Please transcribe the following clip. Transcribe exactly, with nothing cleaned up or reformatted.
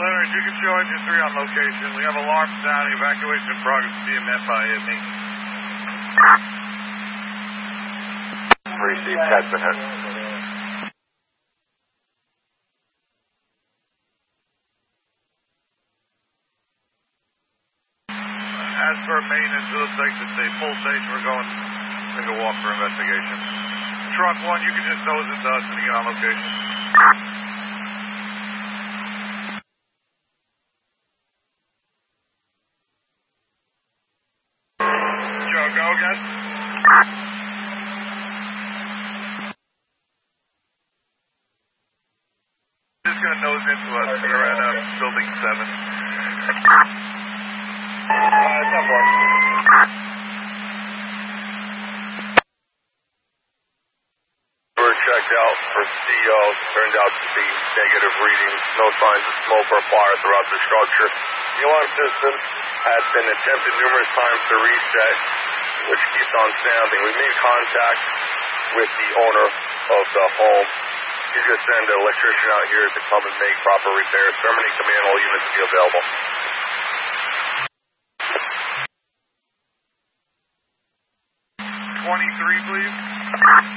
Leonard, you can show engine three on location. We have alarm sound, evacuation in progress, B M F I me. Received, cat's been hit. As for maintenance, it looks like it's a full station. We're going to take a walk for investigation. Truck one, you can just nose into us when you get on location. Joe, go again. Just gonna nose into us. We're at uh, building seven. Uh, it's on board. We're checked out for C O. Turned out to be negative readings. No signs of smoke or fire throughout the structure. The alarm system has been attempted numerous times to reset, which keeps on sounding. We made contact with the owner of the home. You just send an electrician out here to come and make proper repairs. Terminate command, all units be available. twenty-three, please.